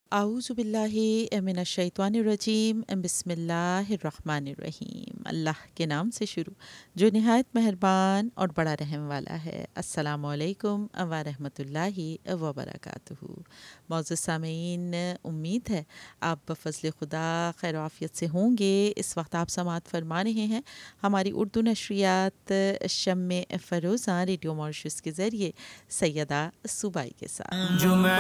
आऊज़ु बिल्लाहि मिनश्शैतानिर्रजीम बिस्मिल्लाहिर्रहमानिर्रहीम। अल्लाह के नाम से शुरू जो निहायत मेहरबान और बड़ा रहम वाला है। अस्सलामु अलैकुम व रहमतुल्लाहि व बरकातुहू। मौजूद सामीन, उम्मीद है आप बफ़ज़्ल खुदा खैर आफ़ियत से होंगे। इस वक्त आप समाअत फरमा रहे हैं हमारी उर्दू नशरियात शम्मे फ़रोज़ां रेडियो मॉरिशस के ज़रिए सैयदा सूबाई के साथ।